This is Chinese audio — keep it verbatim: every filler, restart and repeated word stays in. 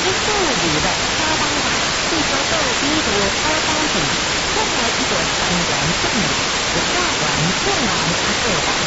一竖立的沙包瓦，地球豆逼如高高底，后来一朵三元正里，有大管正王阿个大，